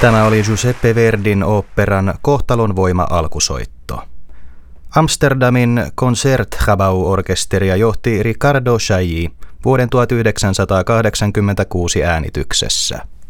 Tämä oli Giuseppe Verdin oopperan Kohtalon voima alkusoitto. Amsterdamin Concertgebouw-orkesteria johti Riccardo Chailly vuoden 1986 äänityksessä.